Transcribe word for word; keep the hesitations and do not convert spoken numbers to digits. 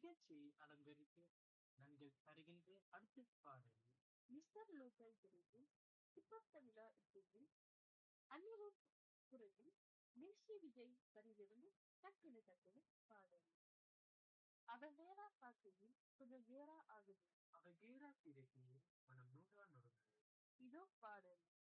நிகழ்ச்சியை அலங்கரித்து நன்கள் தருகின்ற அடுத்த பாடல் மிஸ்டர் லோக்கல் திரையில் துப்பத்த விழா இசையில் அனிருத் குரலில் மிர்சி விஜய் வரியிலிருந்து டக்குனு டக்குனு பாடல். அவ வேறா பார்க்கையில் கொஞ்சம் வேறா ஆகுது. அவ வேறா கிடைக்கையில் மனம் நூறா நொறுங்குது. இதோ பாடல்.